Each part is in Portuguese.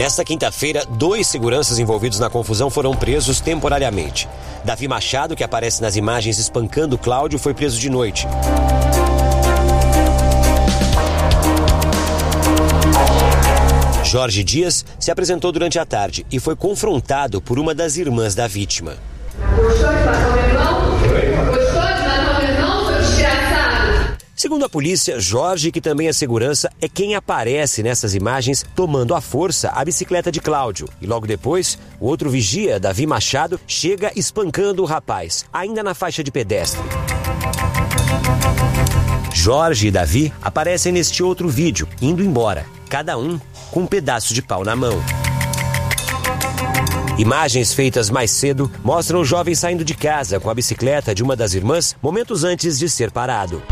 Nesta quinta-feira, 2 seguranças envolvidos na confusão foram presos temporariamente. Davi Machado, que aparece nas imagens espancando Cláudio, foi preso de noite. Jorge Dias se apresentou durante a tarde e foi confrontado por uma das irmãs da vítima. Gostou de matar o meu irmão? Gostou de matar o meu irmão? Foi desgraçado. Segundo a polícia, Jorge, que também é segurança, é quem aparece nessas imagens tomando à força a bicicleta de Cláudio. E logo depois, o outro vigia, Davi Machado, chega espancando o rapaz, ainda na faixa de pedestre. Jorge e Davi aparecem neste outro vídeo, indo embora, cada um com um pedaço de pau na mão. Imagens feitas mais cedo mostram o jovem saindo de casa com a bicicleta de uma das irmãs momentos antes de ser parado.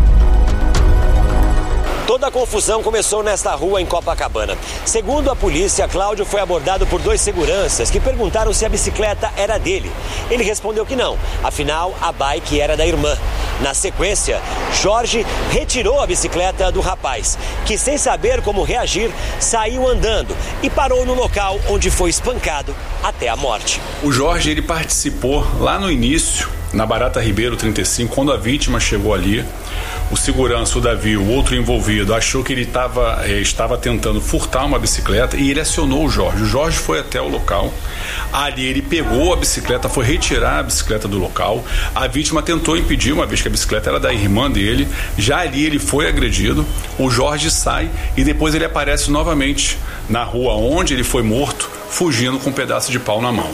Toda a confusão começou nesta rua em Copacabana. Segundo a polícia, Cláudio foi abordado por 2 seguranças que perguntaram se a bicicleta era dele. Ele respondeu que não, afinal a bike era da irmã. Na sequência, Jorge retirou a bicicleta do rapaz, que sem saber como reagir, saiu andando e parou no local onde foi espancado até a morte. O Jorge, ele participou lá no início, na Barata Ribeiro 35, quando a vítima chegou ali. O segurança, o Davi, o outro envolvido, achou que ele estava tentando furtar uma bicicleta e ele acionou o Jorge. O Jorge foi até o local. Ali ele pegou a bicicleta, foi retirar a bicicleta do local. A vítima tentou impedir, uma vez que a bicicleta era da irmã dele. Já ali ele foi agredido. O Jorge sai e depois ele aparece novamente na rua onde ele foi morto, fugindo com um pedaço de pau na mão.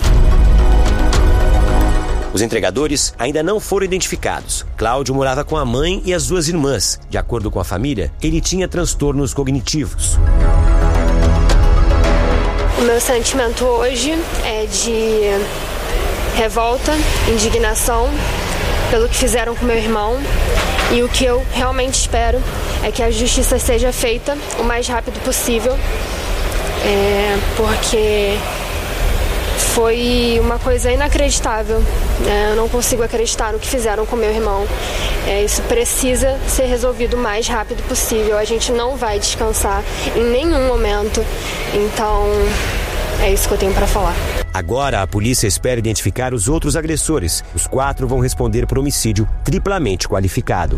Os entregadores ainda não foram identificados. Cláudio morava com a mãe e as 2 irmãs. De acordo com a família, ele tinha transtornos cognitivos. O meu sentimento hoje é de revolta, indignação pelo que fizeram com meu irmão. E o que eu realmente espero é que a justiça seja feita o mais rápido possível. Porque foi uma coisa inacreditável. Eu não consigo acreditar no que fizeram com meu irmão. Isso precisa ser resolvido o mais rápido possível. A gente não vai descansar em nenhum momento. Então, é isso que eu tenho para falar. Agora, a polícia espera identificar os outros agressores. Os 4 vão responder por homicídio triplamente qualificado.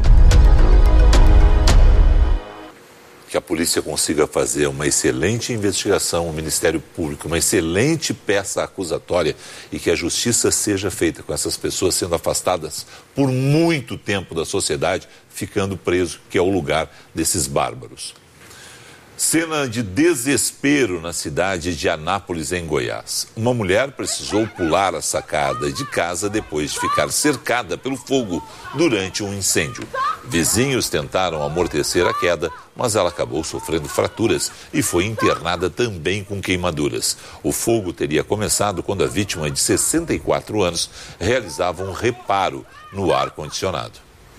Que a polícia consiga fazer uma excelente investigação, o Ministério Público, uma excelente peça acusatória e que a justiça seja feita com essas pessoas sendo afastadas por muito tempo da sociedade, ficando preso, que é o lugar desses bárbaros. Cena de desespero na cidade de Anápolis, em Goiás. Uma mulher precisou pular a sacada de casa depois de ficar cercada pelo fogo durante um incêndio. Vizinhos tentaram amortecer a queda, mas ela acabou sofrendo fraturas e foi internada também com queimaduras. O fogo teria começado quando a vítima, de 64 anos, realizava um reparo no ar-condicionado.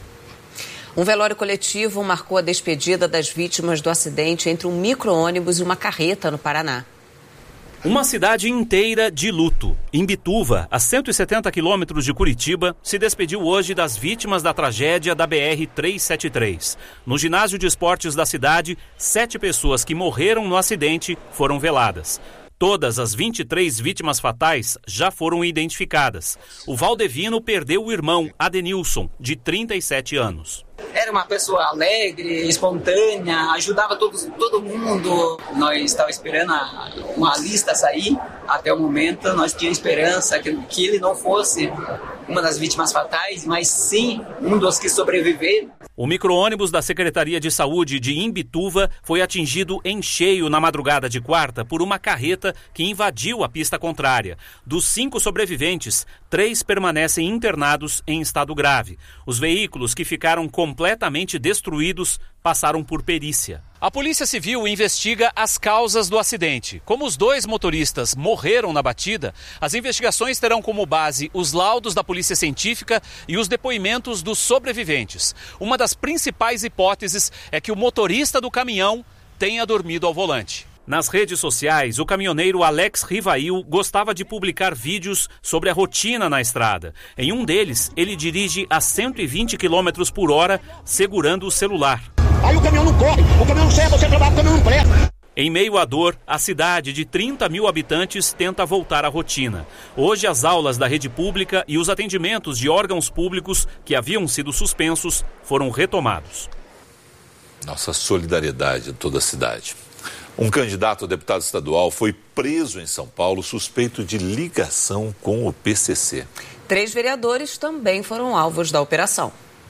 Um velório coletivo marcou a despedida das vítimas do acidente entre um micro-ônibus e uma carreta no Paraná. Uma cidade inteira de luto. Imbituva, a 170 quilômetros de Curitiba, se despediu hoje das vítimas da tragédia da BR-373. No ginásio de esportes da cidade, 7 pessoas que morreram no acidente foram veladas. Todas as 23 vítimas fatais já foram identificadas. O Valdevino perdeu o irmão, Adenilson, de 37 anos. Era uma pessoa alegre, espontânea, ajudava todo mundo. Nós estávamos esperando uma lista sair. Até o momento, nós tínhamos esperança que ele não fosse uma das vítimas fatais, mas sim um dos que sobreviveram. O micro-ônibus da Secretaria de Saúde de Imbituva foi atingido em cheio na madrugada de quarta por uma carreta que invadiu a pista contrária. Dos 5 sobreviventes, 3 permanecem internados em estado grave. Os veículos que ficaram completamente destruídos passaram por perícia. A Polícia Civil investiga as causas do acidente. Como os 2 motoristas morreram na batida, as investigações terão como base os laudos da Polícia Científica e os depoimentos dos sobreviventes. Uma das principais hipóteses é que o motorista do caminhão tenha dormido ao volante. Nas redes sociais, o caminhoneiro Alex Rivail gostava de publicar vídeos sobre a rotina na estrada. Em um deles, ele dirige a 120 km por hora, segurando o celular. Aí o caminhão não corre, o caminhão não serve, você trabalha, o caminhão não presta. Em meio à dor, a cidade de 30 mil habitantes tenta voltar à rotina. Hoje, as aulas da rede pública e os atendimentos de órgãos públicos que haviam sido suspensos foram retomados. Nossa solidariedade a toda a cidade. Um candidato a deputado estadual foi preso em São Paulo suspeito de ligação com o PCC. 3 vereadores também foram alvos da operação.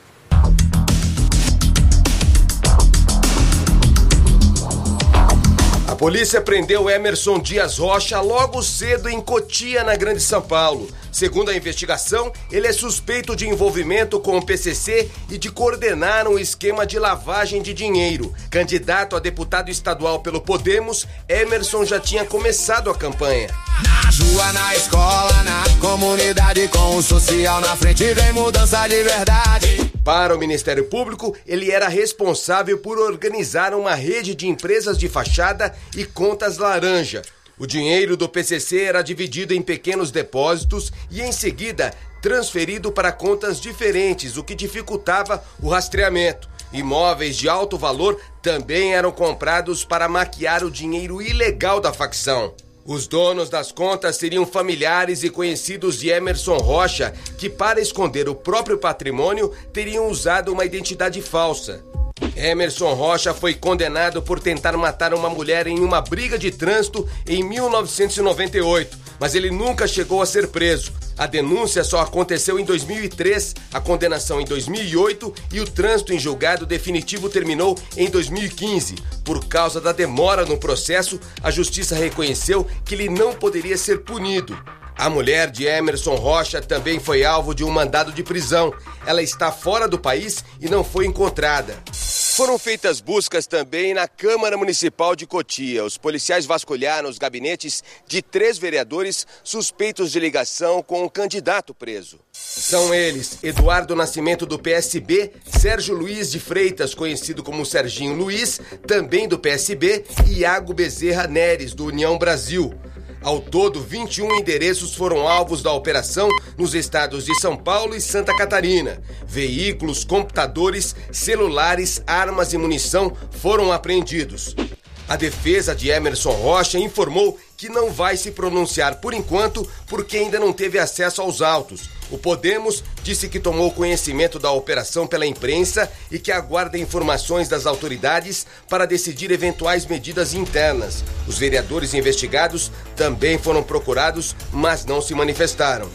A polícia prendeu Emerson Dias Rocha logo cedo em Cotia, na Grande São Paulo. Segundo a investigação, ele é suspeito de envolvimento com o PCC e de coordenar um esquema de lavagem de dinheiro. Candidato a deputado estadual pelo Podemos, Emerson já tinha começado a campanha. Na rua, na escola, na comunidade, com o social na frente, vem mudança de verdade. Para o Ministério Público, ele era responsável por organizar uma rede de empresas de fachada e contas laranja. O dinheiro do PCC era dividido em pequenos depósitos e, em seguida, transferido para contas diferentes, o que dificultava o rastreamento. Imóveis de alto valor também eram comprados para maquiar o dinheiro ilegal da facção. Os donos das contas seriam familiares e conhecidos de Emerson Rocha, que, para esconder o próprio patrimônio, teriam usado uma identidade falsa. Emerson Rocha foi condenado por tentar matar uma mulher em uma briga de trânsito em 1998, mas ele nunca chegou a ser preso. A denúncia só aconteceu em 2003, a condenação em 2008 e o trânsito em julgado definitivo terminou em 2015. Por causa da demora no processo, a justiça reconheceu que ele não poderia ser punido. A mulher de Emerson Rocha também foi alvo de um mandado de prisão. Ela está fora do país e não foi encontrada. Foram feitas buscas também na Câmara Municipal de Cotia. Os policiais vasculharam os gabinetes de 3 vereadores suspeitos de ligação com o candidato preso. São eles Eduardo Nascimento, do PSB, Sérgio Luiz de Freitas, conhecido como Serginho Luiz, também do PSB, e Iago Bezerra Neres, do União Brasil. Ao todo, 21 endereços foram alvos da operação nos estados de São Paulo e Santa Catarina. Veículos, computadores, celulares, armas e munição foram apreendidos. A defesa de Emerson Rocha informou que não vai se pronunciar por enquanto porque ainda não teve acesso aos autos. O Podemos disse que tomou conhecimento da operação pela imprensa e que aguarda informações das autoridades para decidir eventuais medidas internas. Os vereadores investigados também foram procurados, mas não se manifestaram.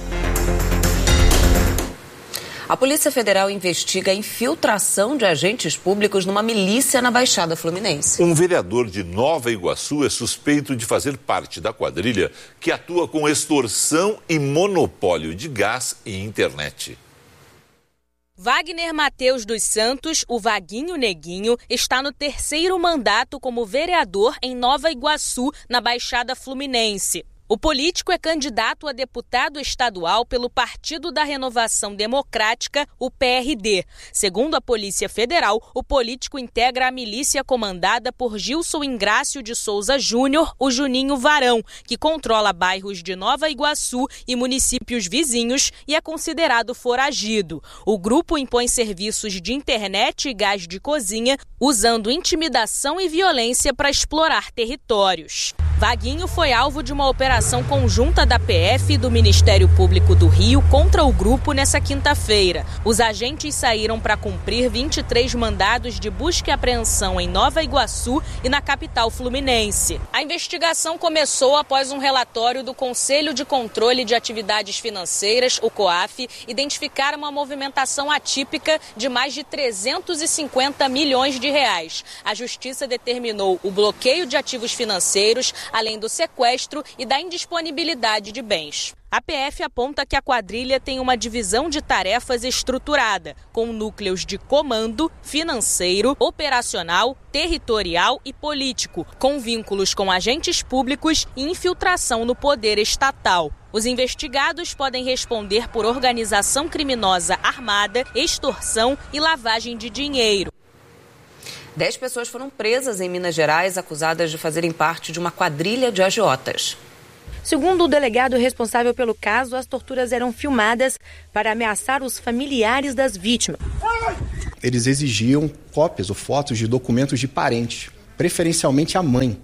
A Polícia Federal investiga a infiltração de agentes públicos numa milícia na Baixada Fluminense. Um vereador de Nova Iguaçu é suspeito de fazer parte da quadrilha que atua com extorsão e monopólio de gás e internet. Wagner Mateus dos Santos, o Vaguinho Neguinho, está no 3º mandato como vereador em Nova Iguaçu, na Baixada Fluminense. O político é candidato a deputado estadual pelo Partido da Renovação Democrática, o PRD. Segundo a Polícia Federal, o político integra a milícia comandada por Gilson Ingrácio de Souza Júnior, o Juninho Varão, que controla bairros de Nova Iguaçu e municípios vizinhos e é considerado foragido. O grupo impõe serviços de internet e gás de cozinha, usando intimidação e violência para explorar territórios. Vaguinho foi alvo de uma operação conjunta da PF e do Ministério Público do Rio contra o grupo nessa quinta-feira. Os agentes saíram para cumprir 23 mandados de busca e apreensão em Nova Iguaçu e na capital fluminense. A investigação começou após um relatório do Conselho de Controle de Atividades Financeiras, o COAF, identificar uma movimentação atípica de mais de 350 milhões de reais. A Justiça determinou o bloqueio de ativos financeiros, além do sequestro e da indisponibilidade de bens. A PF aponta que a quadrilha tem uma divisão de tarefas estruturada, com núcleos de comando, financeiro, operacional, territorial e político, com vínculos com agentes públicos e infiltração no poder estatal. Os investigados podem responder por organização criminosa armada, extorsão e lavagem de dinheiro. 10 pessoas foram presas em Minas Gerais, acusadas de fazerem parte de uma quadrilha de agiotas. Segundo o delegado responsável pelo caso, as torturas eram filmadas para ameaçar os familiares das vítimas. Eles exigiam cópias ou fotos de documentos de parentes, preferencialmente a mãe,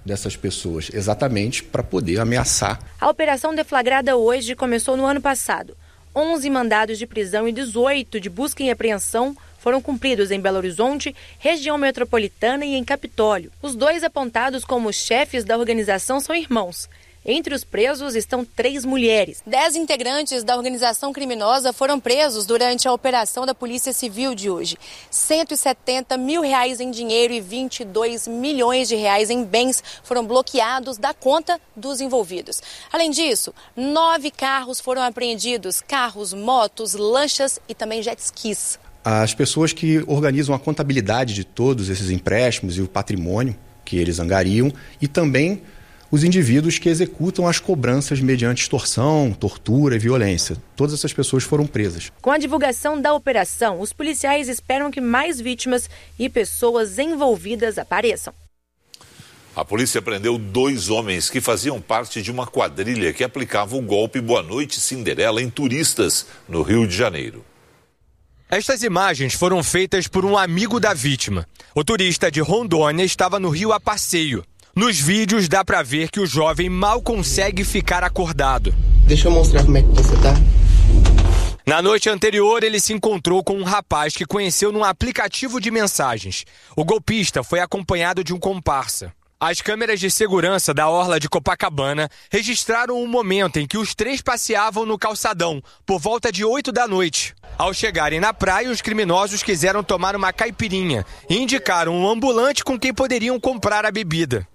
dessas pessoas, exatamente para poder ameaçar. A operação deflagrada hoje começou no ano passado. 11 mandados de prisão e 18 de busca e apreensão foram cumpridos em Belo Horizonte, região metropolitana e em Capitólio. Os 2 apontados como chefes da organização são irmãos. Entre os presos estão 3 mulheres. 10 integrantes da organização criminosa foram presos durante a operação da Polícia Civil de hoje. R$170 mil em dinheiro e R$22 milhões em bens foram bloqueados da conta dos envolvidos. Além disso, 9 carros foram apreendidos, carros, motos, lanchas e também jet skis. As pessoas que organizam a contabilidade de todos esses empréstimos e o patrimônio que eles angariam e também os indivíduos que executam as cobranças mediante extorsão, tortura e violência. Todas essas pessoas foram presas. Com a divulgação da operação, os policiais esperam que mais vítimas e pessoas envolvidas apareçam. A polícia prendeu 2 homens que faziam parte de uma quadrilha que aplicava o golpe Boa Noite Cinderela em turistas no Rio de Janeiro. Estas imagens foram feitas por um amigo da vítima. O turista de Rondônia estava no Rio a passeio. Nos vídeos dá pra ver que o jovem mal consegue ficar acordado. Deixa eu mostrar como é que você tá. Na noite anterior, ele se encontrou com um rapaz que conheceu num aplicativo de mensagens. O golpista foi acompanhado de um comparsa. As câmeras de segurança da orla de Copacabana registraram um momento em que os 3 passeavam no calçadão, por volta de 8 da noite. Ao chegarem na praia, os criminosos quiseram tomar uma caipirinha e indicaram um ambulante com quem poderiam comprar a bebida.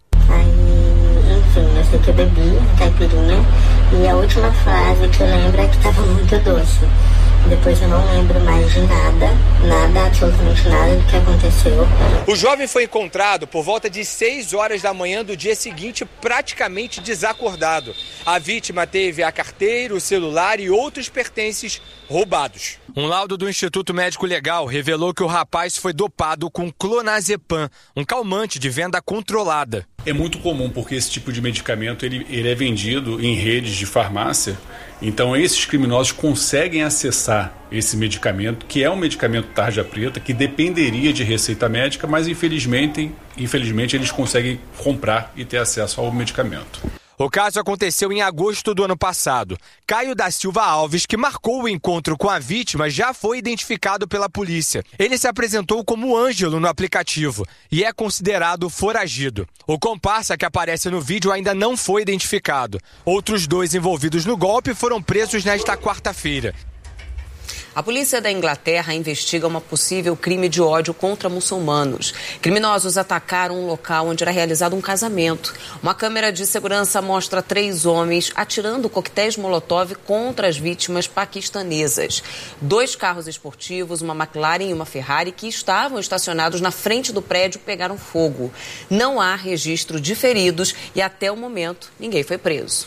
Enfim, eu sei que eu bebi caipirinha e a última frase que eu lembro é que estava muito doce. Depois eu não lembro mais de nada, absolutamente nada do que aconteceu. O jovem foi encontrado por volta de 6 horas da manhã do dia seguinte, praticamente desacordado. A vítima teve a carteira, o celular e outros pertences roubados. Um laudo do Instituto Médico Legal revelou que o rapaz foi dopado com clonazepam, um calmante de venda controlada. É muito comum porque esse tipo de medicamento ele é vendido em redes de farmácia. Então esses criminosos conseguem acessar esse medicamento, que é um medicamento tarja preta, que dependeria de receita médica, mas infelizmente eles conseguem comprar e ter acesso ao medicamento. O caso aconteceu em agosto do ano passado. Caio da Silva Alves, que marcou o encontro com a vítima, já foi identificado pela polícia. Ele se apresentou como Ângelo no aplicativo e é considerado foragido. O comparsa que aparece no vídeo ainda não foi identificado. Outros 2 envolvidos no golpe foram presos nesta quarta-feira. A polícia da Inglaterra investiga uma possível crime de ódio contra muçulmanos. Criminosos atacaram um local onde era realizado um casamento. Uma câmera de segurança mostra 3 homens atirando coquetéis Molotov contra as vítimas paquistanesas. 2 carros esportivos, uma McLaren e uma Ferrari, que estavam estacionados na frente do prédio, pegaram fogo. Não há registro de feridos e até o momento ninguém foi preso.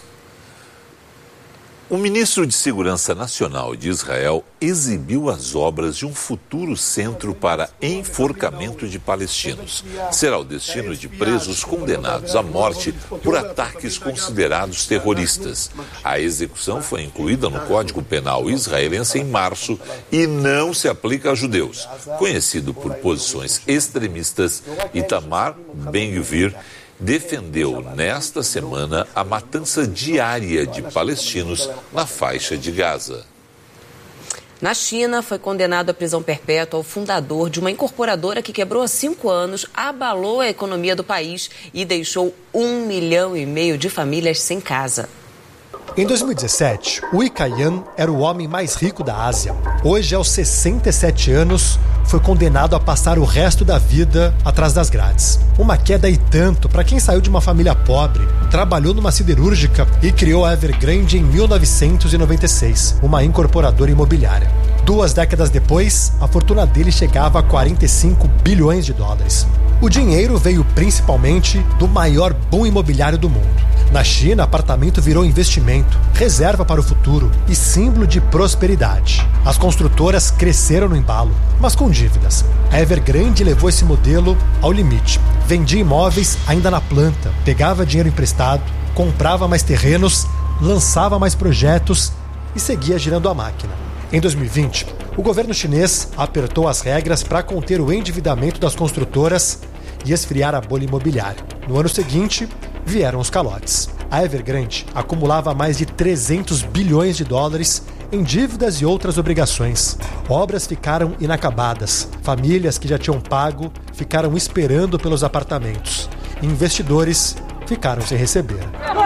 O ministro de Segurança Nacional de Israel exibiu as obras de um futuro centro para enforcamento de palestinos. Será o destino de presos condenados à morte por ataques considerados terroristas. A execução foi incluída no Código Penal israelense em março e não se aplica a judeus. Conhecido por posições extremistas, Itamar Ben-Gvir defendeu nesta semana a matança diária de palestinos na faixa de Gaza. Na China, foi condenado à prisão perpétua o fundador de uma incorporadora que quebrou há 5 anos, abalou a economia do país e deixou 1,5 milhão de famílias sem casa. Em 2017, Hui Kaiyan era o homem mais rico da Ásia. Hoje, aos 67 anos, foi condenado a passar o resto da vida atrás das grades. Uma queda e tanto para quem saiu de uma família pobre, trabalhou numa siderúrgica e criou a Evergrande em 1996, uma incorporadora imobiliária. 2 décadas depois, a fortuna dele chegava a 45 bilhões de dólares. O dinheiro veio principalmente do maior boom imobiliário do mundo. Na China, apartamento virou investimento, reserva para o futuro e símbolo de prosperidade. As construtoras cresceram no embalo, mas com dívidas. A Evergrande levou esse modelo ao limite. Vendia imóveis ainda na planta, pegava dinheiro emprestado, comprava mais terrenos, lançava mais projetos e seguia girando a máquina. Em 2020, o governo chinês apertou as regras para conter o endividamento das construtoras e esfriar a bolha imobiliária. No ano seguinte, vieram os calotes. A Evergrande acumulava mais de 300 bilhões de dólares em dívidas e outras obrigações. Obras ficaram inacabadas. Famílias que já tinham pago ficaram esperando pelos apartamentos. Investidores ficaram sem receber.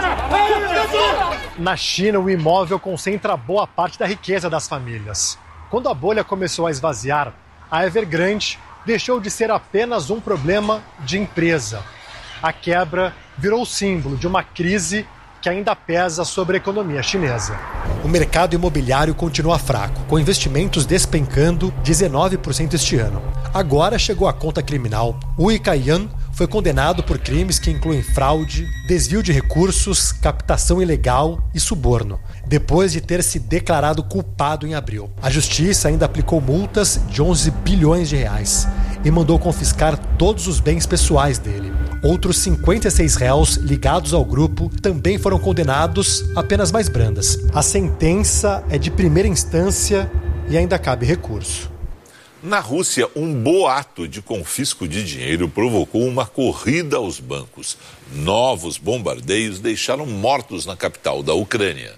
Na China, o imóvel concentra boa parte da riqueza das famílias. Quando a bolha começou a esvaziar, a Evergrande deixou de ser apenas um problema de empresa. A quebra virou símbolo de uma crise que ainda pesa sobre a economia chinesa. O mercado imobiliário continua fraco, com investimentos despencando 19% este ano. Agora chegou a conta criminal. O Icaian foi condenado por crimes que incluem fraude, desvio de recursos, captação ilegal e suborno, depois de ter se declarado culpado em abril. A justiça ainda aplicou multas de 11 bilhões de reais e mandou confiscar todos os bens pessoais dele. Outros 56 réus ligados ao grupo também foram condenados a penas mais brandas. A sentença é de primeira instância e ainda cabe recurso. Na Rússia, um boato de confisco de dinheiro provocou uma corrida aos bancos. Novos bombardeios deixaram mortos na capital da Ucrânia.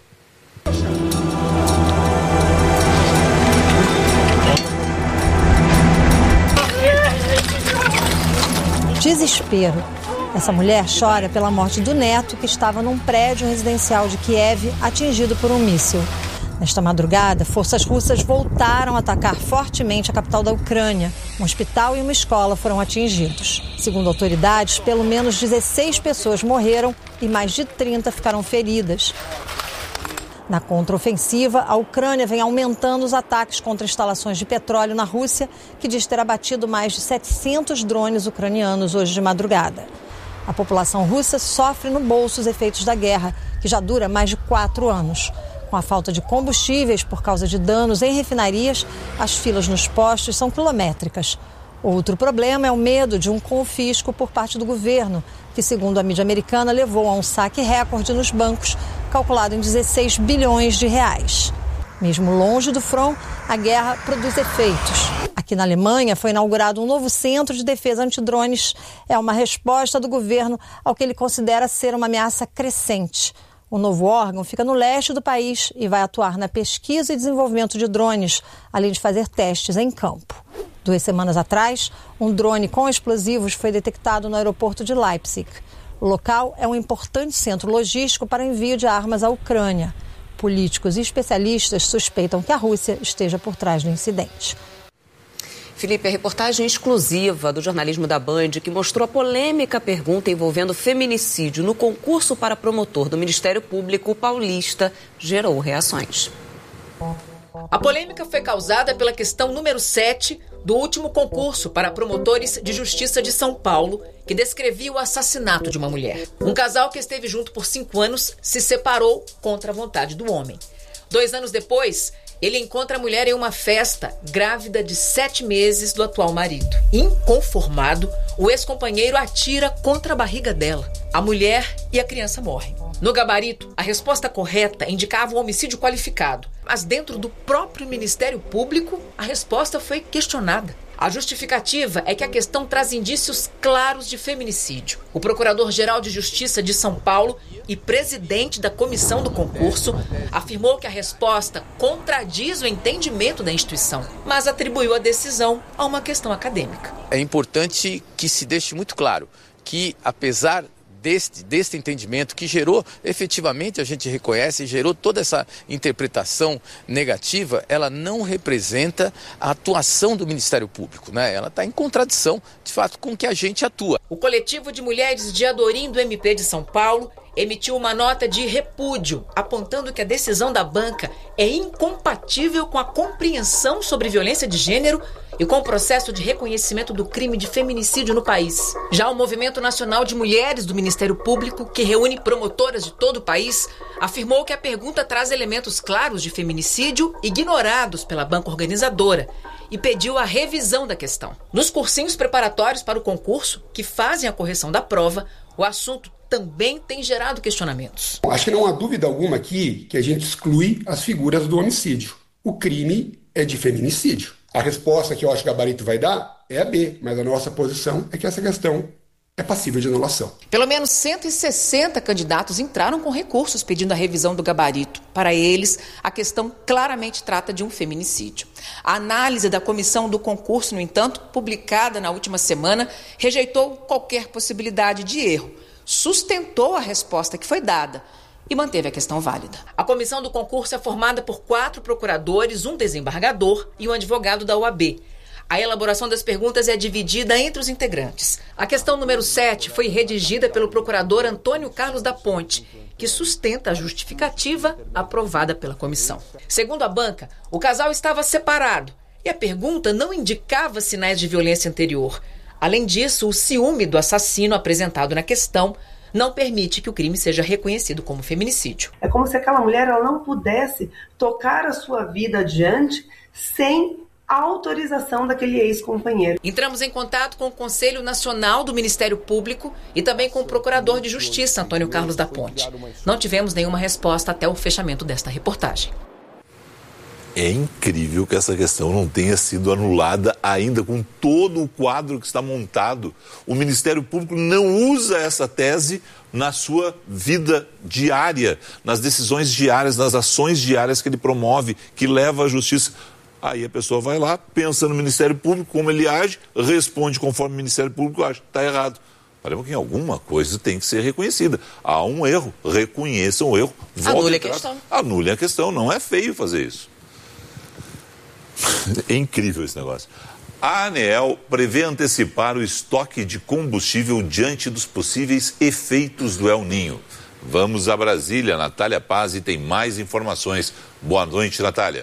Desespero. Essa mulher chora pela morte do neto que estava num prédio residencial de Kiev atingido por um míssil. Nesta madrugada, forças russas voltaram a atacar fortemente a capital da Ucrânia. Um hospital e uma escola foram atingidos. Segundo autoridades, pelo menos 16 pessoas morreram e mais de 30 ficaram feridas. Na contraofensiva, a Ucrânia vem aumentando os ataques contra instalações de petróleo na Rússia, que diz ter abatido mais de 700 drones ucranianos hoje de madrugada. A população russa sofre no bolso os efeitos da guerra, que já dura mais de 4 anos. Com a falta de combustíveis por causa de danos em refinarias, as filas nos postos são quilométricas. Outro problema é o medo de um confisco por parte do governo, que, segundo a mídia americana, levou a um saque recorde nos bancos, calculado em 16 bilhões de reais. Mesmo longe do front, a guerra produz efeitos. Aqui na Alemanha foi inaugurado um novo centro de defesa antidrones. É uma resposta do governo ao que ele considera ser uma ameaça crescente. O novo órgão fica no leste do país e vai atuar na pesquisa e desenvolvimento de drones, além de fazer testes em campo. 2 semanas atrás, um drone com explosivos foi detectado no aeroporto de Leipzig. O local é um importante centro logístico para envio de armas à Ucrânia. Políticos e especialistas suspeitam que a Rússia esteja por trás do incidente. Felipe, a reportagem exclusiva do jornalismo da Band, que mostrou a polêmica pergunta envolvendo feminicídio no concurso para promotor do Ministério Público paulista, gerou reações. A polêmica foi causada pela questão número 7 do último concurso para promotores de justiça de São Paulo, que descrevia o assassinato de uma mulher. Um casal que esteve junto por 5 anos se separou contra a vontade do homem. 2 anos depois, ele encontra a mulher em uma festa, grávida de 7 meses do atual marido. Inconformado, o ex-companheiro atira contra a barriga dela. A mulher e a criança morrem. No gabarito, a resposta correta indicava um homicídio qualificado. Mas dentro do próprio Ministério Público, a resposta foi questionada. A justificativa é que a questão traz indícios claros de feminicídio. O Procurador-Geral de Justiça de São Paulo e presidente da comissão do concurso afirmou que a resposta contradiz o entendimento da instituição, mas atribuiu a decisão a uma questão acadêmica. É importante que se deixe muito claro que, apesar deste entendimento que gerou, efetivamente, a gente reconhece, gerou toda essa interpretação negativa, ela não representa a atuação do Ministério Público, né? Ela está em contradição, de fato, com o que a gente atua. O coletivo de mulheres de Adorim do MP de São Paulo emitiu uma nota de repúdio, apontando que a decisão da banca é incompatível com a compreensão sobre violência de gênero e com o processo de reconhecimento do crime de feminicídio no país. Já o Movimento Nacional de Mulheres do Ministério Público, que reúne promotoras de todo o país, afirmou que a pergunta traz elementos claros de feminicídio ignorados pela banca organizadora e pediu a revisão da questão. Nos cursinhos preparatórios para o concurso, que fazem a correção da prova, o assunto também tem gerado questionamentos. Acho que não há dúvida alguma aqui que a gente exclui as figuras do homicídio. O crime é de feminicídio. A resposta que eu acho que o gabarito vai dar é a B, mas a nossa posição é que essa questão é passível de anulação. Pelo menos 160 candidatos entraram com recursos pedindo a revisão do gabarito. Para eles, a questão claramente trata de um feminicídio. A análise da comissão do concurso, no entanto, publicada na última semana, rejeitou qualquer possibilidade de erro, sustentou a resposta que foi dada e manteve a questão válida. A comissão do concurso é formada por 4 procuradores, um desembargador e um advogado da OAB. A elaboração das perguntas é dividida entre os integrantes. A questão número 7 foi redigida pelo procurador Antônio Carlos da Ponte, que sustenta a justificativa aprovada pela comissão. Segundo a banca, o casal estava separado e a pergunta não indicava sinais de violência anterior. Além disso, o ciúme do assassino apresentado na questão não permite que o crime seja reconhecido como feminicídio. É como se aquela mulher ela não pudesse tocar a sua vida adiante sem a autorização daquele ex-companheiro. Entramos em contato com o Conselho Nacional do Ministério Público e também com o Procurador de Justiça, Antônio Carlos da Ponte. Não tivemos nenhuma resposta até o fechamento desta reportagem. É incrível que essa questão não tenha sido anulada ainda com todo o quadro que está montado. O Ministério Público não usa essa tese na sua vida diária, nas decisões diárias, nas ações diárias que ele promove, que leva à justiça. Aí a pessoa vai lá, pensa no Ministério Público, como ele age, responde conforme o Ministério Público age. Está errado. Parece que alguma coisa tem que ser reconhecida. Há um erro, reconheçam o erro. Anule a questão. Anule a questão, não é feio fazer isso. É incrível esse negócio. A ANEEL prevê antecipar o estoque de combustível diante dos possíveis efeitos do El Niño. Vamos a Brasília, Natália Paz, e tem mais informações. Boa noite, Natália.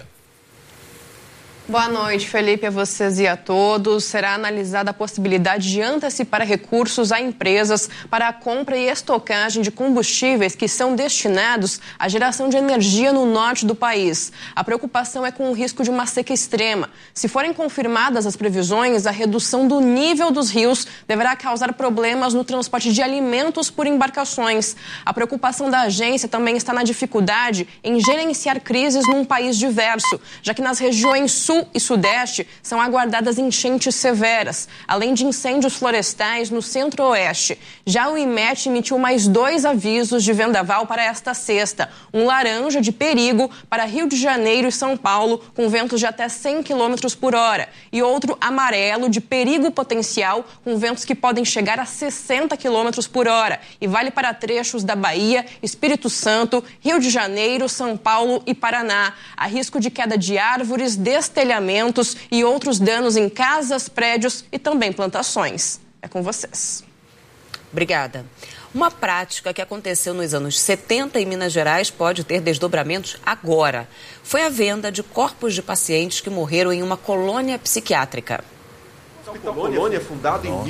Boa noite, Felipe, a vocês e a todos. Será analisada a possibilidade de antecipar recursos a empresas para a compra e estocagem de combustíveis que são destinados à geração de energia no norte do país. A preocupação é com o risco de uma seca extrema. Se forem confirmadas as previsões, a redução do nível dos rios deverá causar problemas no transporte de alimentos por embarcações. A preocupação da agência também está na dificuldade em gerenciar crises num país diverso, já que nas regiões sul e sudeste são aguardadas enchentes severas, além de incêndios florestais no centro-oeste. Já o IMET emitiu mais 2 avisos de vendaval para esta sexta. Um laranja de perigo para Rio de Janeiro e São Paulo, com ventos de até 100 km por hora. E outro amarelo de perigo potencial, com ventos que podem chegar a 60 km por hora. E vale para trechos da Bahia, Espírito Santo, Rio de Janeiro, São Paulo e Paraná. Há risco de queda de árvores, destelhamentos e outros danos em casas, prédios e também plantações. É com vocês. Obrigada. Uma prática que aconteceu nos anos 70 em Minas Gerais pode ter desdobramentos agora. Foi a venda de corpos de pacientes que morreram em uma colônia psiquiátrica. O Hospital Colônia, fundado em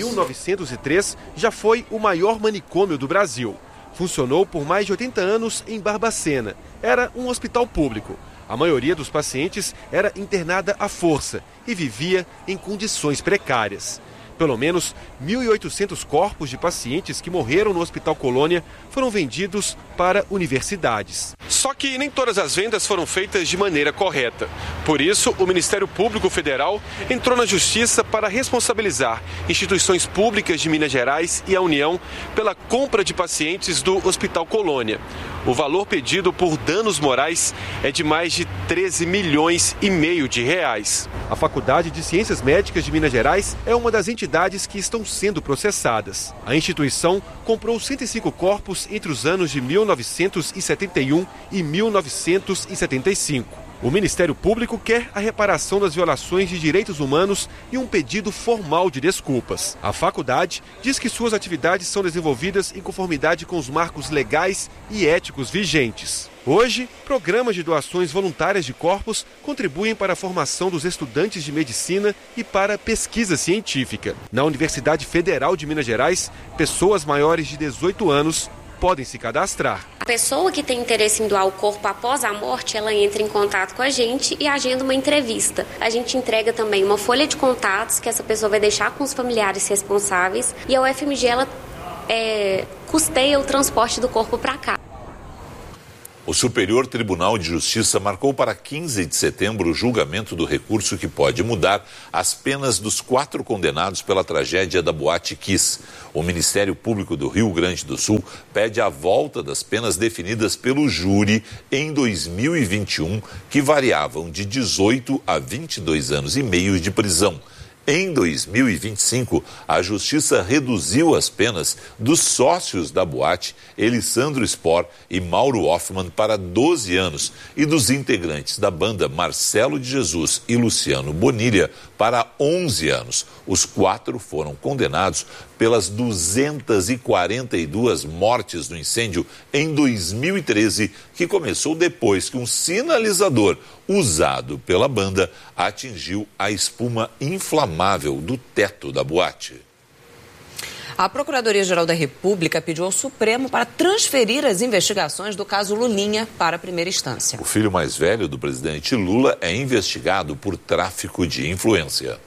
1903, já foi o maior manicômio do Brasil. Funcionou por mais de 80 anos em Barbacena. Era um hospital público. A maioria dos pacientes era internada à força e vivia em condições precárias. Pelo menos 1.800 corpos de pacientes que morreram no Hospital Colônia foram vendidos para universidades. Só que nem todas as vendas foram feitas de maneira correta. Por isso, o Ministério Público Federal entrou na Justiça para responsabilizar instituições públicas de Minas Gerais e a União pela compra de pacientes do Hospital Colônia. O valor pedido por danos morais é de mais de 13 milhões e meio de reais. A Faculdade de Ciências Médicas de Minas Gerais é uma das entidades que estão sendo processadas. A instituição comprou 105 corpos entre os anos de 1971 e 1975. O Ministério Público quer a reparação das violações de direitos humanos e um pedido formal de desculpas. A faculdade diz que suas atividades são desenvolvidas em conformidade com os marcos legais e éticos vigentes. Hoje, programas de doações voluntárias de corpos contribuem para a formação dos estudantes de medicina e para a pesquisa científica. Na Universidade Federal de Minas Gerais, pessoas maiores de 18 anos podem se cadastrar. A pessoa que tem interesse em doar o corpo após a morte, ela entra em contato com a gente e agenda uma entrevista. A gente entrega também uma folha de contatos que essa pessoa vai deixar com os familiares responsáveis e a UFMG ela custeia o transporte do corpo para cá. O Superior Tribunal de Justiça marcou para 15 de setembro o julgamento do recurso que pode mudar as penas dos 4 condenados pela tragédia da Boate Kiss. O Ministério Público do Rio Grande do Sul pede a volta das penas definidas pelo júri em 2021, que variavam de 18 a 22 anos e meio de prisão. Em 2025, a Justiça reduziu as penas dos sócios da boate, Elisandro Spor e Mauro Hoffman, para 12 anos e dos integrantes da banda Marcelo de Jesus e Luciano Bonilha para 11 anos. Os 4 foram condenados pelas 242 mortes no incêndio em 2013, que começou depois que um sinalizador usado pela banda atingiu a espuma inflamável do teto da boate. A Procuradoria-Geral da República pediu ao Supremo para transferir as investigações do caso Lulinha para a primeira instância. O filho mais velho do presidente Lula é investigado por tráfico de influência.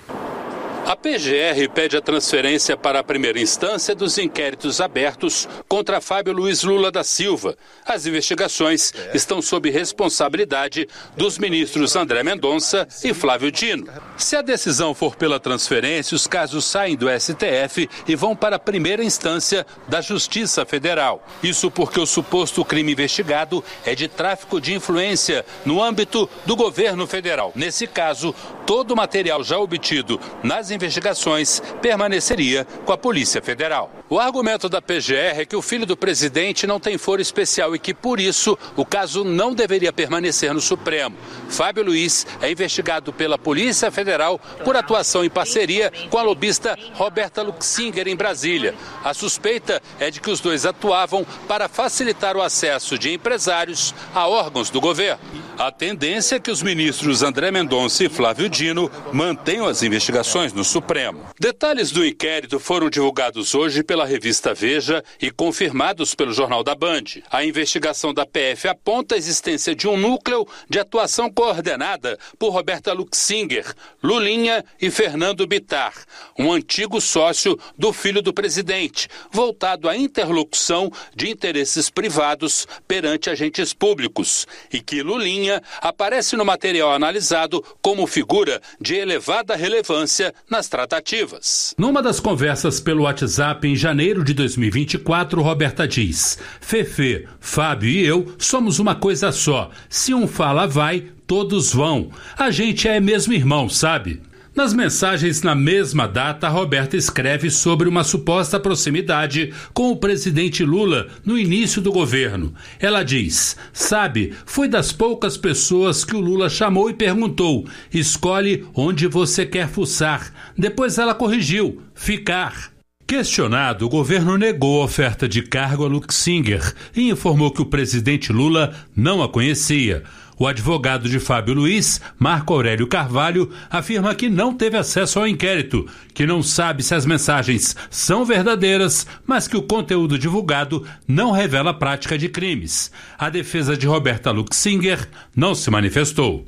A PGR pede a transferência para a primeira instância dos inquéritos abertos contra Fábio Luiz Lula da Silva. As investigações estão sob responsabilidade dos ministros André Mendonça e Flávio Dino. Se a decisão for pela transferência, os casos saem do STF e vão para a primeira instância da Justiça Federal. Isso porque o suposto crime investigado é de tráfico de influência no âmbito do governo federal. Nesse caso, todo o material já obtido nas investigações permaneceria com a Polícia Federal. O argumento da PGR é que o filho do presidente não tem foro especial e que, por isso, o caso não deveria permanecer no Supremo. Fábio Luiz é investigado pela Polícia Federal por atuação em parceria com a lobista Roberta Luxinger em Brasília. A suspeita é de que os dois atuavam para facilitar o acesso de empresários a órgãos do governo. A tendência é que os ministros André Mendonça e Flávio Dino mantenham as investigações no Supremo. Detalhes do inquérito foram divulgados hoje pela revista Veja e confirmados pelo Jornal da Band. A investigação da PF aponta a existência de um núcleo de atuação coordenada por Roberta Luxinger, Lulinha e Fernando Bittar, um antigo sócio do filho do presidente, voltado à interlocução de interesses privados perante agentes públicos, e que Lulinha aparece no material analisado como figura de elevada relevância nas tratativas. Numa das conversas pelo WhatsApp em janeiro de 2024, Roberta diz: Fefe, Fábio e eu somos uma coisa só. Se um fala vai, todos vão. A gente é mesmo irmão, sabe? Nas mensagens na mesma data, Roberta escreve sobre uma suposta proximidade com o presidente Lula no início do governo. Ela diz: sabe, fui das poucas pessoas que o Lula chamou e perguntou: escolhe onde você quer fuçar. Depois ela corrigiu: ficar. Questionado, o governo negou a oferta de cargo a Luxinger e informou que o presidente Lula não a conhecia. O advogado de Fábio Luiz, Marco Aurélio Carvalho, afirma que não teve acesso ao inquérito, que não sabe se as mensagens são verdadeiras, mas que o conteúdo divulgado não revela a prática de crimes. A defesa de Roberta Luxinger não se manifestou.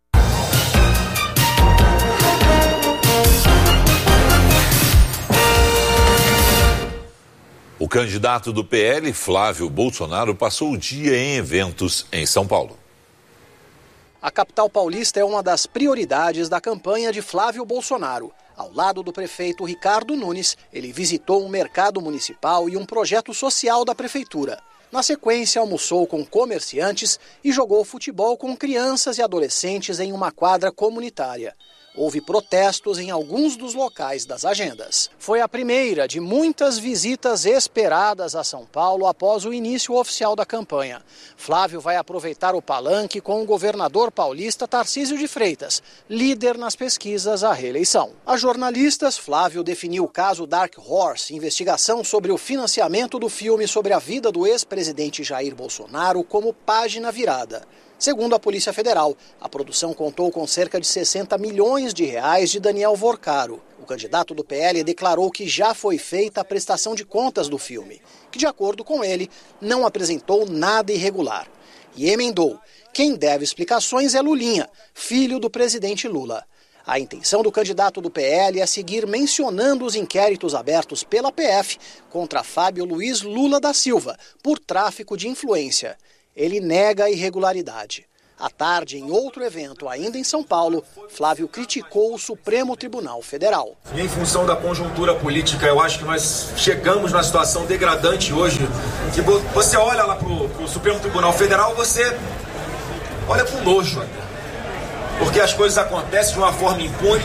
O candidato do PL, Flávio Bolsonaro, passou o dia em eventos em São Paulo. A capital paulista é uma das prioridades da campanha de Flávio Bolsonaro. Ao lado do prefeito Ricardo Nunes, ele visitou um mercado municipal e um projeto social da prefeitura. Na sequência, almoçou com comerciantes e jogou futebol com crianças e adolescentes em uma quadra comunitária. Houve protestos em alguns dos locais das agendas. Foi a primeira de muitas visitas esperadas a São Paulo após o início oficial da campanha. Flávio vai aproveitar o palanque com o governador paulista Tarcísio de Freitas, líder nas pesquisas à reeleição. A jornalistas, Flávio definiu o caso Dark Horse, investigação sobre o financiamento do filme sobre a vida do ex-presidente Jair Bolsonaro, como página virada. Segundo a Polícia Federal, a produção contou com cerca de 60 milhões de reais de Daniel Vorcaro. O candidato do PL declarou que já foi feita a prestação de contas do filme, que, de acordo com ele, não apresentou nada irregular. E emendou: quem deve explicações é Lulinha, filho do presidente Lula. A intenção do candidato do PL é seguir mencionando os inquéritos abertos pela PF contra Fábio Luiz Lula da Silva por tráfico de influência. ele nega a irregularidade. À tarde, em outro evento, ainda em São Paulo, Flávio criticou o Supremo Tribunal Federal. E em função da conjuntura política, eu acho que nós chegamos numa situação degradante hoje, que você olha lá para o Supremo Tribunal Federal, você olha com nojo, porque as coisas acontecem de uma forma impune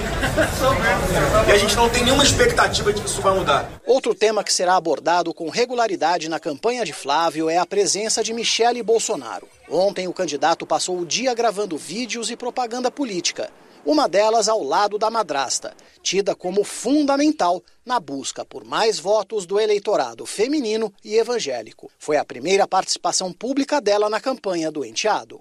e a gente não tem nenhuma expectativa de que isso vai mudar. Outro tema que será abordado com regularidade na campanha de Flávio é a presença de Michele Bolsonaro. Ontem, o candidato passou o dia gravando vídeos e propaganda política. Uma delas ao lado da madrasta, tida como fundamental na busca por mais votos do eleitorado feminino e evangélico. Foi a primeira participação pública dela na campanha do enteado.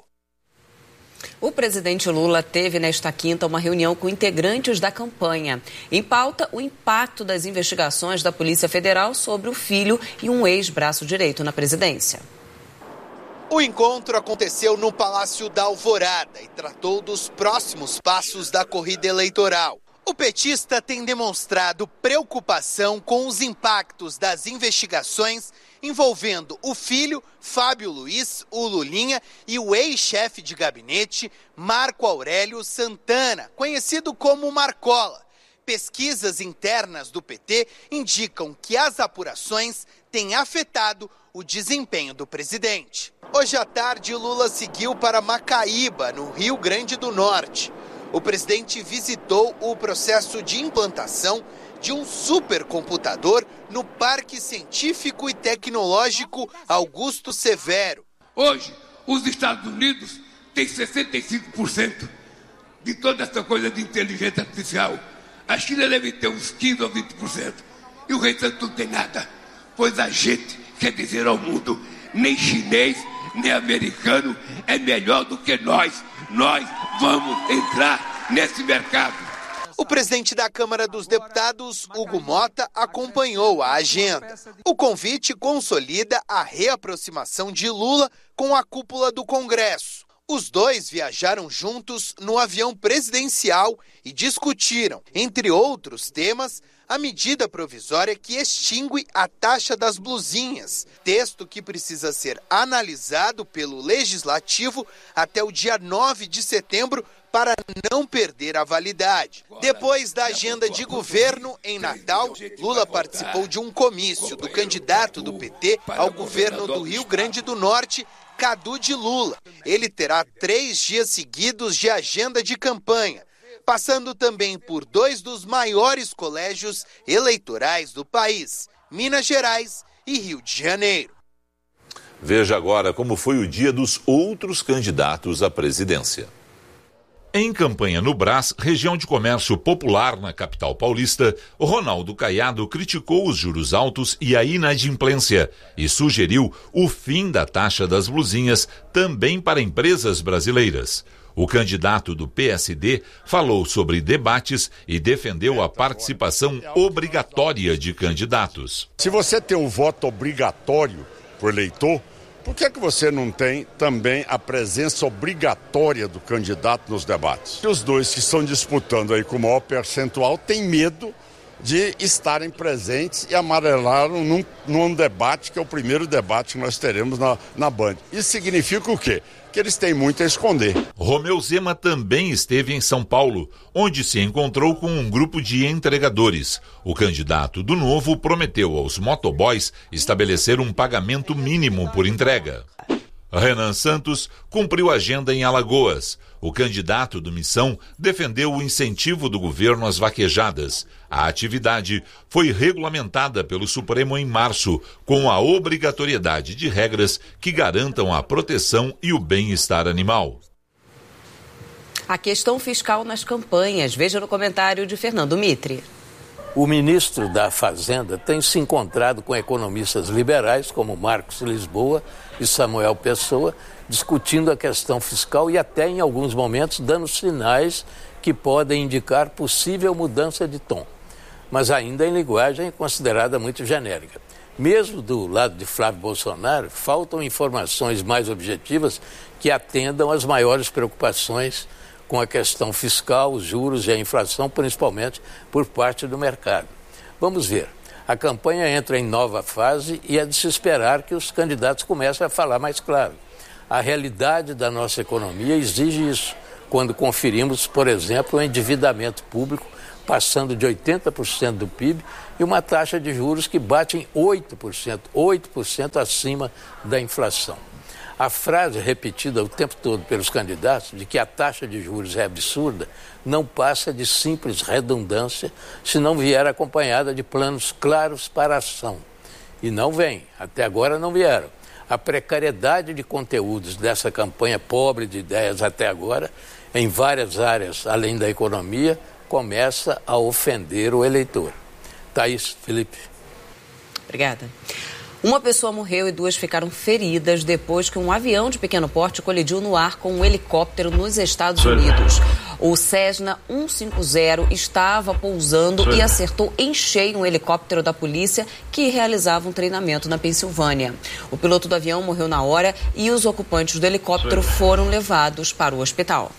O presidente Lula teve nesta quinta uma reunião com integrantes da campanha. Em pauta, o impacto das investigações da Polícia Federal sobre o filho e um ex-braço direito na presidência. O encontro aconteceu no Palácio da Alvorada e tratou dos próximos passos da corrida eleitoral. O petista tem demonstrado preocupação com os impactos das investigações envolvendo o filho, Fábio Luiz, o Lulinha, e o ex-chefe de gabinete, Marco Aurélio Santana, conhecido como Marcola. Pesquisas internas do PT indicam que as apurações têm afetado o desempenho do presidente. Hoje à tarde, Lula seguiu para Macaíba, no Rio Grande do Norte. O presidente visitou o processo de implantação de um supercomputador no Parque Científico e Tecnológico Augusto Severo. Hoje, os Estados Unidos têm 65% de toda essa coisa de inteligência artificial. A China deve ter uns 15% ou 20%. E o restante não tem nada. Pois a gente quer dizer ao mundo, nem chinês, nem americano é melhor do que nós. Nós vamos entrar nesse mercado. O presidente da Câmara dos Deputados, Hugo Mota, acompanhou a agenda. O convite consolida a reaproximação de Lula com a cúpula do Congresso. Os dois viajaram juntos no avião presidencial e discutiram, entre outros temas, a medida provisória que extingue a taxa das blusinhas, texto que precisa ser analisado pelo Legislativo até o dia 9 de setembro para não perder a validade. Depois da agenda de governo em Natal, Lula participou de um comício do candidato do PT ao governo do Rio Grande do Norte, Cadu de Lula. Ele terá 3 dias seguidos de agenda de campanha, passando também por 2 dos maiores colégios eleitorais do país, Minas Gerais e Rio de Janeiro. Veja agora como foi o dia dos outros candidatos à presidência. Em campanha no Brás, região de comércio popular na capital paulista, Ronaldo Caiado criticou os juros altos e a inadimplência e sugeriu o fim da taxa das blusinhas também para empresas brasileiras. O candidato do PSD falou sobre debates e defendeu a participação obrigatória de candidatos. Se você tem um voto obrigatório por eleitor, por que você não tem também a presença obrigatória do candidato nos debates? Os dois que estão disputando aí com o maior percentual têm medo de estarem presentes e amarelaram num debate que é o primeiro debate que nós teremos na Band. Isso significa o quê? Que eles têm muito a esconder. Romeu Zema também esteve em São Paulo, onde se encontrou com um grupo de entregadores. O candidato do Novo prometeu aos motoboys estabelecer um pagamento mínimo por entrega. Renan Santos cumpriu agenda em Alagoas. O candidato do Missão defendeu o incentivo do governo às vaquejadas. A atividade foi regulamentada pelo Supremo em março, com a obrigatoriedade de regras que garantam a proteção e o bem-estar animal. A questão fiscal nas campanhas. Veja no comentário de Fernando Mitre. O ministro da Fazenda tem se encontrado com economistas liberais, como Marcos Lisboa e Samuel Pessoa, discutindo a questão fiscal e até, em alguns momentos, dando sinais que podem indicar possível mudança de tom, mas ainda em linguagem considerada muito genérica. Mesmo do lado de Flávio Bolsonaro, faltam informações mais objetivas que atendam às maiores preocupações com a questão fiscal, os juros e a inflação, principalmente por parte do mercado. Vamos ver. A campanha entra em nova fase e é de se esperar que os candidatos comecem a falar mais claro. A realidade da nossa economia exige isso. Quando conferimos, por exemplo, o endividamento público passando de 80% do PIB e uma taxa de juros que bate em 8% acima da inflação. A frase repetida o tempo todo pelos candidatos de que a taxa de juros é absurda não passa de simples redundância se não vier acompanhada de planos claros para a ação. E não vem, até agora não vieram. A precariedade de conteúdos dessa campanha pobre de ideias até agora, em várias áreas além da economia, começa a ofender o eleitor. Thaís, Felipe. Obrigada. Uma pessoa morreu e 2 ficaram feridas depois que um avião de pequeno porte colidiu no ar com um helicóptero nos Estados Unidos. O Cessna 150 estava pousando e acertou em cheio um helicóptero da polícia que realizava um treinamento na Pensilvânia. O piloto do avião morreu na hora e os ocupantes do helicóptero foram levados para o hospital.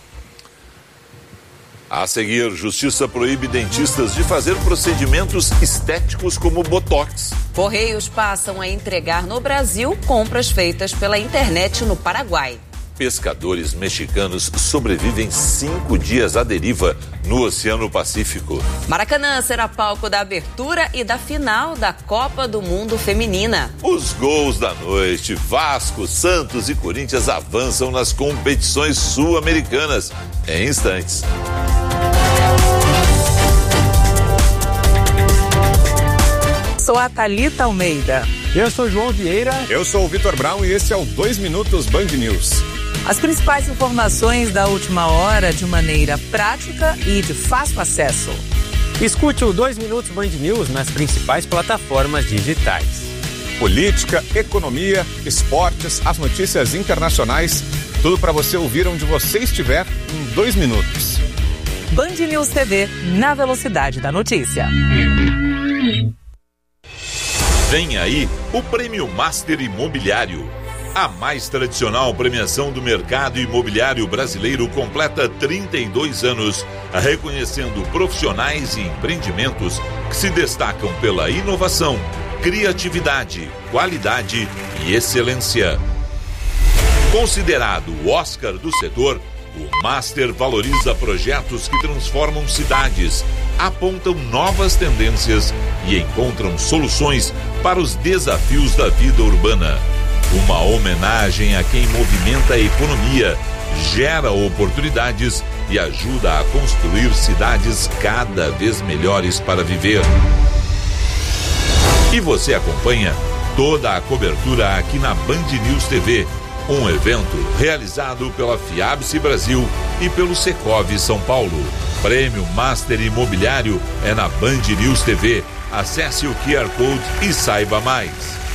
A seguir, Justiça proíbe dentistas de fazer procedimentos estéticos como botox. Correios passam a entregar no Brasil compras feitas pela internet no Paraguai. Pescadores mexicanos sobrevivem 5 dias à deriva no Oceano Pacífico. Maracanã será palco da abertura e da final da Copa do Mundo Feminina. Os gols da noite, Vasco, Santos e Corinthians avançam nas competições sul-americanas em instantes. Sou a Thalita Almeida. Eu sou João Vieira. Eu sou o Vitor Brown e esse é o 2 Minutos Band News. As principais informações da última hora de maneira prática e de fácil acesso. Escute o 2 Minutos Band News nas principais plataformas digitais. Política, economia, esportes, as notícias internacionais, tudo para você ouvir onde você estiver em 2 minutos. Band News TV, na velocidade da notícia. Vem aí o Prêmio Master Imobiliário. A mais tradicional premiação do mercado imobiliário brasileiro completa 32 anos, reconhecendo profissionais e empreendimentos que se destacam pela inovação, criatividade, qualidade e excelência. Considerado o Oscar do setor, o Master valoriza projetos que transformam cidades, apontam novas tendências e encontram soluções para os desafios da vida urbana. Uma homenagem a quem movimenta a economia, gera oportunidades e ajuda a construir cidades cada vez melhores para viver. E você acompanha toda a cobertura aqui na Band News TV, um evento realizado pela Fiabse Brasil e pelo Secov São Paulo. Prêmio Master Imobiliário é na Band News TV. Acesse o QR Code e saiba mais.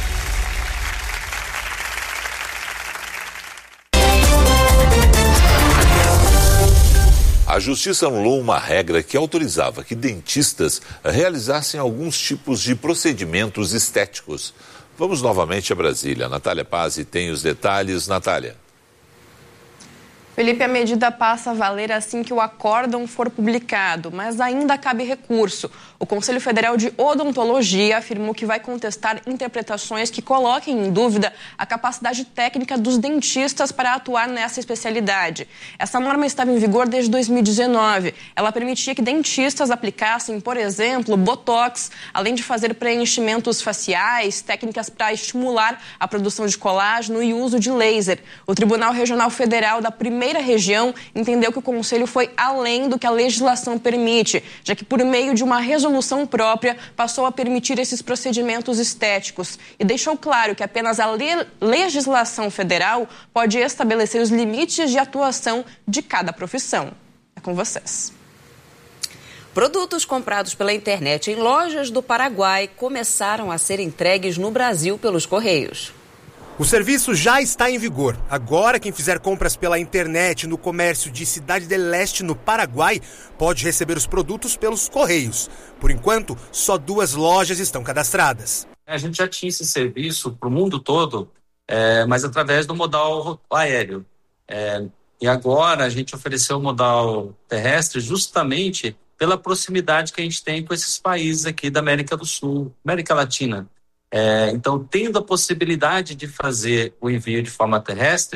A Justiça anulou uma regra que autorizava que dentistas realizassem alguns tipos de procedimentos estéticos. Vamos novamente a Brasília. Natália Pazzi tem os detalhes. Natália. Felipe, a medida passa a valer assim que o acórdão for publicado, mas ainda cabe recurso. O Conselho Federal de Odontologia afirmou que vai contestar interpretações que coloquem em dúvida a capacidade técnica dos dentistas para atuar nessa especialidade. Essa norma estava em vigor desde 2019. Ela permitia que dentistas aplicassem, por exemplo, botox, além de fazer preenchimentos faciais, técnicas para estimular a produção de colágeno e uso de laser. O Tribunal Regional Federal da Primeira Região entendeu que o Conselho foi além do que a legislação permite, já que por meio de uma resolução própria passou a permitir esses procedimentos estéticos e deixou claro que apenas a legislação federal pode estabelecer os limites de atuação de cada profissão. É com vocês. Produtos comprados pela internet em lojas do Paraguai começaram a ser entregues no Brasil pelos Correios. O serviço já está em vigor. Agora, quem fizer compras pela internet no comércio de Cidade del Este, no Paraguai, pode receber os produtos pelos Correios. Por enquanto, só 2 lojas estão cadastradas. A gente já tinha esse serviço para o mundo todo, mas através do modal aéreo. E agora a gente ofereceu o modal terrestre justamente pela proximidade que a gente tem com esses países aqui da América do Sul, América Latina. Então, tendo a possibilidade de fazer o envio de forma terrestre,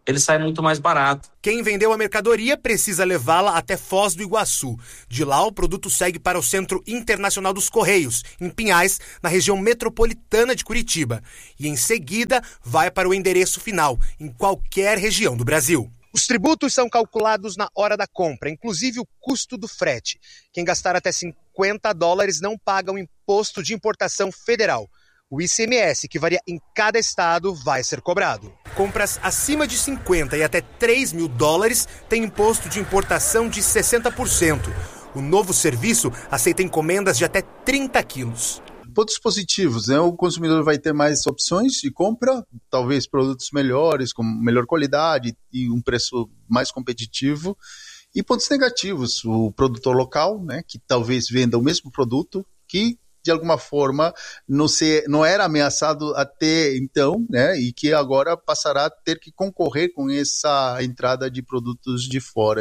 ele sai muito mais barato. Quem vendeu a mercadoria precisa levá-la até Foz do Iguaçu. De lá, o produto segue para o Centro Internacional dos Correios, em Pinhais, na região metropolitana de Curitiba. E em seguida, vai para o endereço final, em qualquer região do Brasil. Os tributos são calculados na hora da compra, inclusive o custo do frete. Quem gastar até $50 não paga o imposto de importação federal. O ICMS, que varia em cada estado, vai ser cobrado. Compras acima de 50 e até $3 mil têm imposto de importação de 60%. O novo serviço aceita encomendas de até 30 quilos. Pontos positivos, né? O consumidor vai ter mais opções de compra, talvez produtos melhores, com melhor qualidade e um preço mais competitivo. E pontos negativos, o produtor local, né? Que talvez venda o mesmo produto que de alguma forma não era ameaçado até então, né, e que agora passará a ter que concorrer com essa entrada de produtos de fora.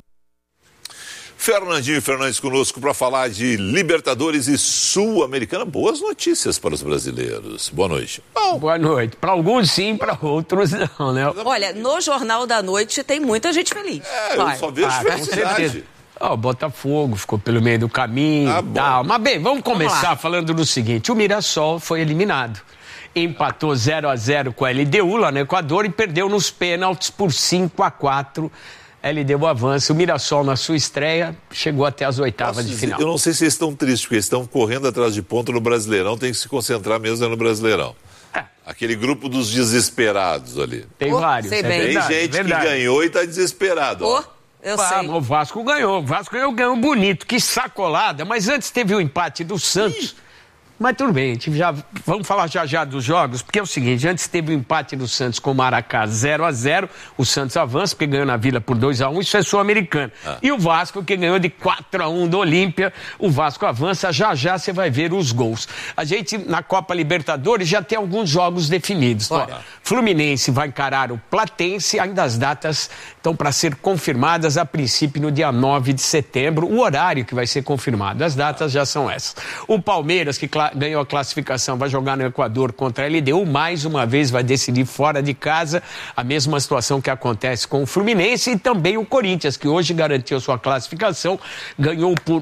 Fernandinho Fernandes conosco para falar de Libertadores e Sul-Americana. Boas notícias para os brasileiros. Boa noite. Boa noite. Para alguns sim, para outros não, né? Olha, no Jornal da Noite tem muita gente feliz. Eu só vejo felicidade. O Botafogo ficou pelo meio do caminho e tal. Mas bem, vamos começar falando do seguinte. O Mirassol foi eliminado. Empatou 0-0 com a LDU lá no Equador e perdeu nos pênaltis por 5-4. LDU avança. O Mirassol, na sua estreia, chegou até as oitavas de final. Eu não sei se eles estão tristes, porque eles estão correndo atrás de ponto no Brasileirão. Tem que se concentrar mesmo no Brasileirão. Aquele grupo dos desesperados ali. Tem vários. Tem gente que ganhou e está desesperado. Eu sei. O Vasco ganhou. O Vasco ganhou bonito. Que sacolada. Mas antes teve o empate do Santos. Mas tudo bem, vamos falar já dos jogos, porque é o seguinte, antes teve o empate do Santos com o Maracá 0-0, o Santos avança, porque ganhou na Vila por 2-1, isso é sul-americano. E o Vasco, que ganhou de 4-1 do Olímpia, o Vasco avança, já você vai ver os gols. A gente, na Copa Libertadores, já tem alguns jogos definidos. Fluminense vai encarar o Platense, ainda as datas estão para ser confirmadas, a princípio no dia 9 de setembro, o horário que vai ser confirmado, as datas já são essas. O Palmeiras, que ganhou a classificação, vai jogar no Equador contra a LDU, mais uma vez vai decidir fora de casa, a mesma situação que acontece com o Fluminense e também o Corinthians, que hoje garantiu sua classificação, ganhou por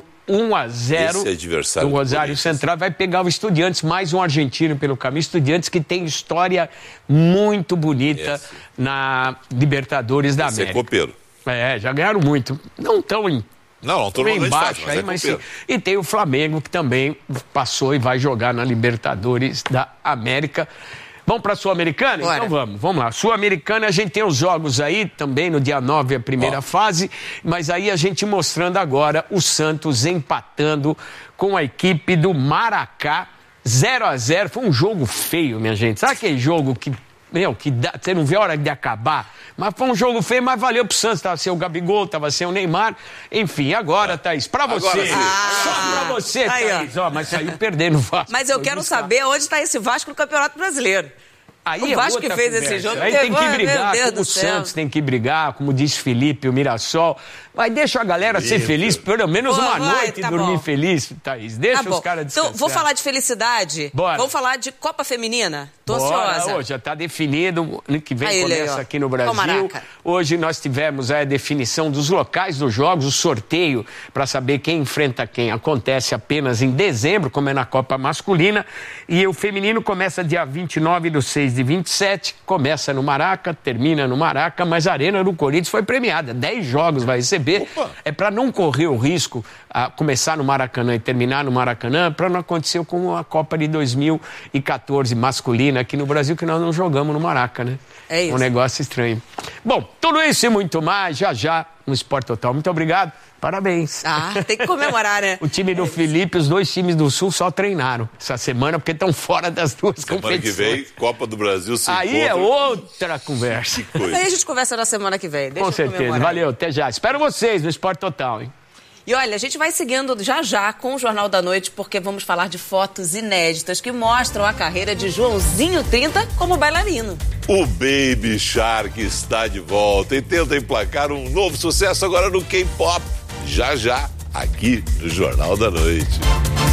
1-0 do Rosário Central, vai pegar o Estudiantes, mais um argentino pelo caminho, Estudiantes que tem história muito bonita na Libertadores da América. Copeiro. Já ganharam muito, não tão Não estou bem embaixo fácil, mas sim. E tem o Flamengo, que também passou e vai jogar na Libertadores da América. Vamos para a Sul-Americana? Então vamos lá. Sul-Americana, a gente tem os jogos aí, também no dia 9 a primeira fase, mas aí a gente mostrando agora o Santos empatando com a equipe do Maracá, 0-0. Foi um jogo feio, minha gente. Sabe aquele jogo que você não vê a hora de acabar? Mas foi um jogo feio, mas valeu pro Santos. Tava sem o Gabigol, tava sem o Neymar. Enfim, agora, Thaís, pra você. Só pra você, Thaís. Mas saiu perdendo o Vasco. Mas eu quero saber onde está esse Vasco no Campeonato Brasileiro. Aí o Vasco que fez esse jogo. Aí tem que brigar, como o Santos tem que brigar, como disse Felipe, o Mirassol. Mas deixa a galera ser feliz, pelo menos uma noite dormir feliz, Thaís. Deixa os caras descansar. Então, vou falar de felicidade. Bora. Vamos falar de Copa Feminina. Tô ansiosa. Já está definido, ano que vem começa aqui no Brasil. Hoje nós tivemos a definição dos locais dos jogos, o sorteio para saber quem enfrenta quem. Acontece apenas em dezembro, como é na Copa masculina. E o feminino começa dia 29/6/27, começa no Maraca, termina no Maraca, mas a Arena do Corinthians foi premiada. 10 jogos vai receber. É para não correr o risco a começar no Maracanã e terminar no Maracanã, para não acontecer com a Copa de 2014 masculina aqui no Brasil, que nós não jogamos no Maraca, né? É isso. Um negócio estranho. Bom, tudo isso e muito mais, já no Esporte Total. Muito obrigado. Parabéns. Tem que comemorar, né? O time do Felipe, os dois times do Sul só treinaram essa semana, porque estão fora das duas competições. Semana que vem, Copa do Brasil se aí encontra. É outra conversa. Mas aí a gente conversa na semana que vem. Com certeza. Valeu, até já. Espero vocês no Esporte Total, hein? E olha, a gente vai seguindo já com o Jornal da Noite, porque vamos falar de fotos inéditas que mostram a carreira de Joãozinho 30 como bailarino. O Baby Shark está de volta e tenta emplacar um novo sucesso agora no K-pop. Já, aqui no Jornal da Noite.